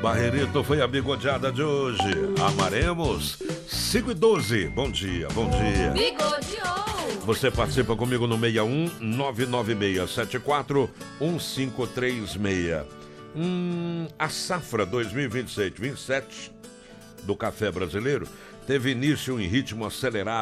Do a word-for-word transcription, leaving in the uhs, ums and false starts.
Barreirito foi a bigodeada de hoje. Amaremos cinco e doze. Bom dia, bom dia. Bigodeou. Você participa comigo no seis um nove nove seis sete quatro um cinco três seis. Hum, a safra dois mil e vinte e seis vinte e sete do café brasileiro teve início em ritmo acelerado